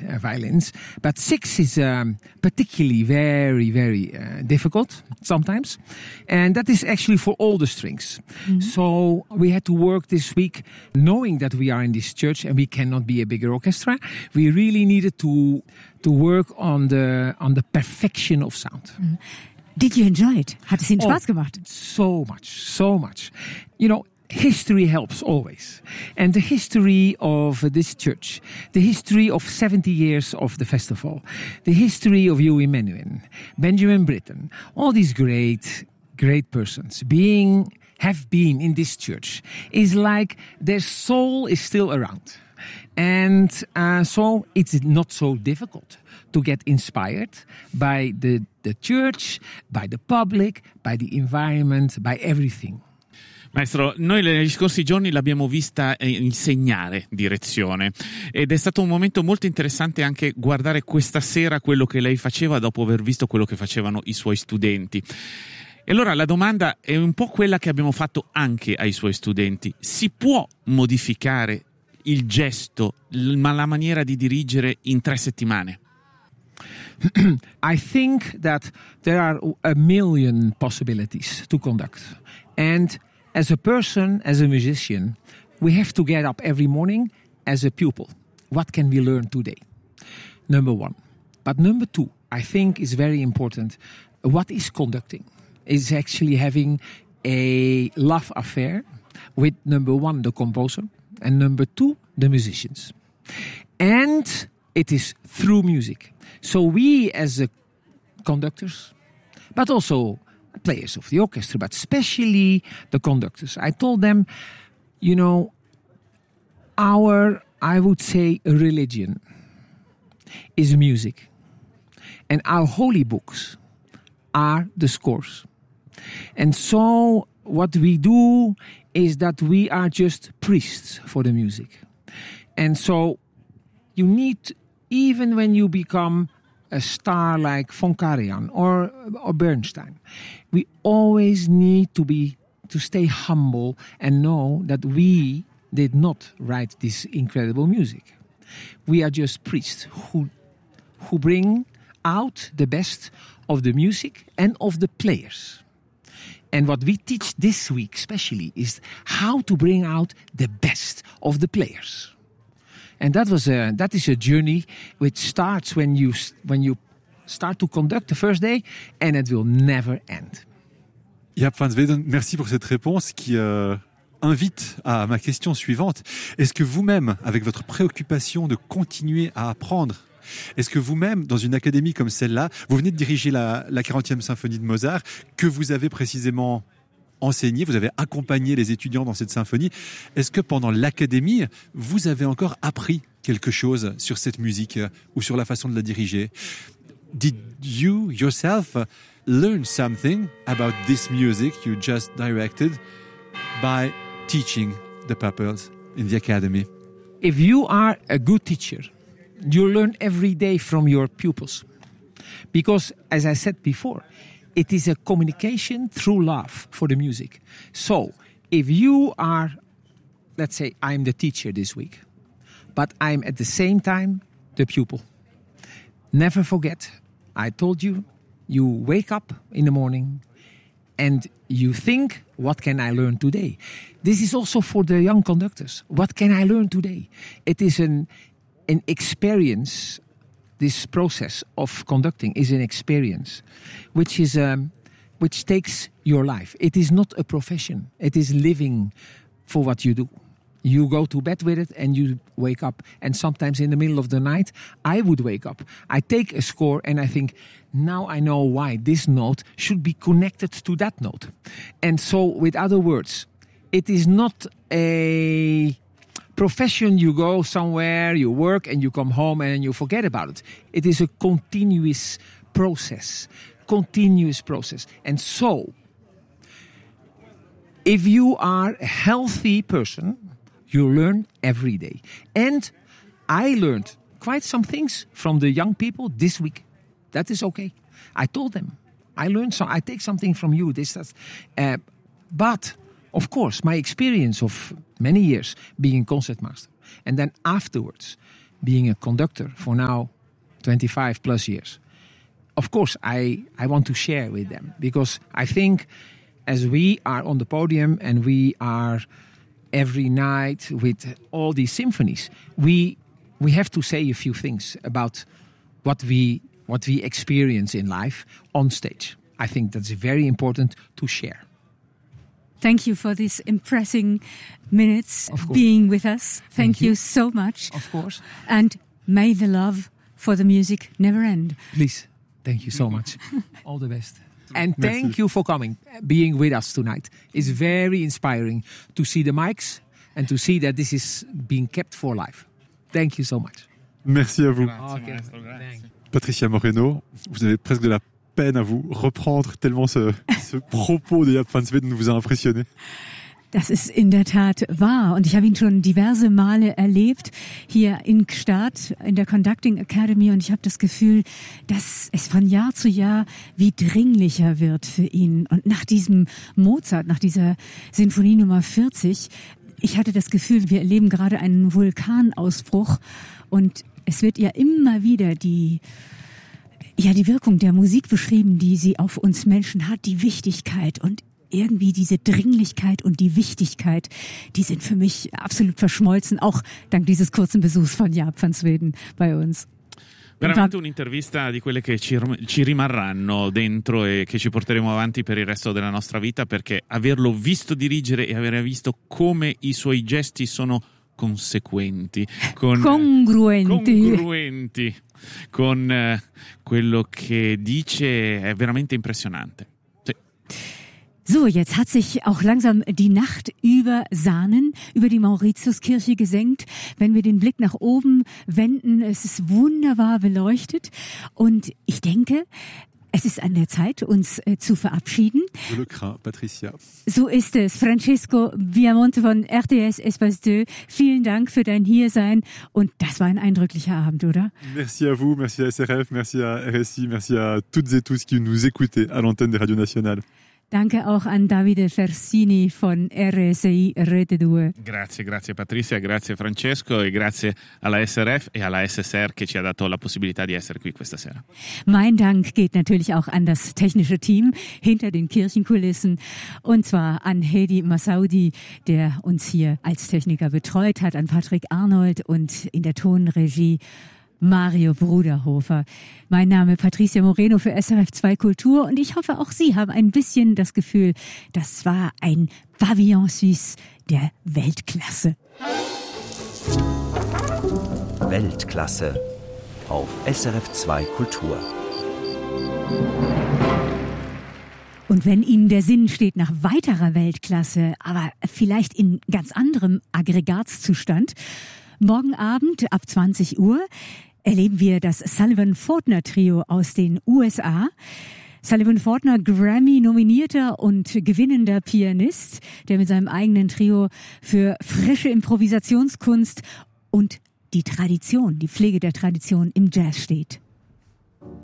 violins, but 6 is particularly very, very difficult sometimes. And that is actually for all the strings. Mm-hmm. So we had to work this week knowing that we are in this church and we cannot be a bigger orchestra. We really needed to work on the perfection of sound. Mm-hmm. Did you enjoy it? Hat es Ihnen Spaß gemacht? So much. You know, history helps always. And the history of this church, the history of 70 years of the festival, the history of Huey Menuhin, Benjamin Britten, all these great persons have been in this church is like their soul is still around. And so it's not so difficult to get inspired by the church, by the public, by the environment, by everything. Maestro, noi negli scorsi giorni l'abbiamo vista insegnare direzione ed è stato un momento molto interessante anche guardare questa sera quello che lei faceva dopo aver visto quello che facevano i suoi studenti. E allora la domanda è un po' quella che abbiamo fatto anche ai suoi studenti. Si può modificare il gesto, la maniera di dirigere in 3 settimane? I think that there are a million possibilities to conduct. And as a person, as a musician, we have to get up every morning as a pupil. What can we learn today? Number 1. But number 2, I think is very important. What is conducting? Is actually having a love affair with number 1, the composer, and number 2, the musicians. And it is through music. So we as conductors, but also players of the orchestra, but especially the conductors, I told them, you know, I would say, religion is music. And our holy books are the scores. And so what we do is that we are just priests for the music. And so you need, even when you become a star like von Karajan or Bernstein, we always need to stay humble and know that we did not write this incredible music. We are just priests who bring out the best of the music and of the players. And what we teach this week especially is how to bring out the best of the players. And that is a journey which starts when you start to conduct the first day, and it will never end. Jaap van Zweden, merci pour cette réponse qui invite à ma question suivante. Est-ce que vous-même, avec votre préoccupation de continuer à apprendre, est-ce que vous-même, dans une académie comme celle-là, vous venez de diriger la 40e symphonie de Mozart, que vous avez précisément enseigné, vous avez accompagné les étudiants dans cette symphonie. Est-ce que pendant l'académie, vous avez encore appris quelque chose sur cette musique ou sur la façon de la diriger? Did you yourself learn something about this music you just directed by teaching the pupils in the academy? If you are a good teacher, you learn every day from your pupils. Because, as I said before, it is a communication through love for the music. So, if you are, let's say, I'm the teacher this week, but I'm at the same time the pupil. Never forget, I told you, you wake up in the morning and you think, what can I learn today? This is also for the young conductors. What can I learn today? It is an experience. This process of conducting is an experience which takes your life. It is not a profession. It is living for what you do. You go to bed with it and you wake up. And sometimes in the middle of the night, I would wake up. I take a score and I think, now I know why this note should be connected to that note. And so, with other words, it is not a profession you go somewhere, you work and you come home and you forget about it. It is a continuous process. And so, if you are a healthy person, you learn every day. And I learned quite some things from the young people this week. That is okay. I told them, I take something from you. But, of course, my experience of many years being concertmaster, and then afterwards being a conductor for now 25 plus years. Of course, I want to share with them because I think as we are on the podium and we are every night with all these symphonies, we have to say a few things about what we experience in life on stage. I think that's very important to share. Thank you for these impressing minutes being with us. Thank you so much. Of course. And may the love for the music never end. Please. Thank you so much. All the best. And thank you for coming, being with us tonight. It's very inspiring to see the mics and to see that this is being kept for life. Thank you so much. Merci à vous. Okay. Patricia Moreno, vous avez presque de la peine à vous reprendre tellement ce propos de Jaap van Zweden vous a impressionné. Das ist in der Tat wahr und ich habe ihn schon diverse Male erlebt hier in Gstaad in der Conducting Academy und ich habe das Gefühl, dass es von Jahr zu Jahr wie dringlicher wird für ihn. Und nach diesem Mozart, nach dieser Sinfonie Nummer 40, ich hatte das Gefühl, wir erleben gerade einen Vulkanausbruch und es wird ja immer wieder die Wirkung der Musik beschrieben, die sie auf uns Menschen hat, die Wichtigkeit und irgendwie diese Dringlichkeit und die Wichtigkeit, die sind für mich absolut verschmolzen, auch dank dieses kurzen Besuchs von Jaap van Zweden bei uns. Veramente un'intervista di quelle che ci rimarranno dentro e che ci porteremo avanti per il resto della nostra vita, perché averlo visto dirigere e aver visto come i suoi gesti sono conseguenti, congruenti con quello che dice è veramente impressionante. Sì. So, jetzt hat sich auch langsam die Nacht über Saanen, über die Mauritiuskirche gesenkt. Wenn wir den Blick nach oben wenden, es ist wunderbar beleuchtet. Und ich denke, es ist an der Zeit, uns zu verabschieden. Je le crains, Patricia. So ist es. Francesco Viamonte von RTS Espace 2. Vielen Dank für dein Hiersein. Und das war ein eindrücklicher Abend, oder? Merci à vous, merci à SRF, merci à RSI, merci à toutes et tous qui nous écoutez à l'antenne des radios nationales. Danke auch an Davide Fersini von RSI Rete 2. Grazie Patricia, grazie Francesco e grazie alla SRF e alla SSR che ci ha dato la possibilità di essere qui questa sera. Mein Dank geht natürlich auch an das technische Team hinter den Kirchenkulissen und zwar an Hedi Massaudi, der uns hier als Techniker betreut hat, an Patrick Arnold und in der Tonregie Mario Bruderhofer. Mein Name Patricia Moreno für SRF 2 Kultur und ich hoffe, auch Sie haben ein bisschen das Gefühl, das war ein Pavillon Suisse der Weltklasse. Weltklasse auf SRF 2 Kultur. Und wenn Ihnen der Sinn steht nach weiterer Weltklasse, aber vielleicht in ganz anderem Aggregatzustand, morgen Abend ab 20 Uhr erleben wir das Sullivan Fortner Trio aus den USA. Sullivan Fortner, Grammy-nominierter und gewinnender Pianist, der mit seinem eigenen Trio für frische Improvisationskunst und die Tradition, die Pflege der Tradition im Jazz steht.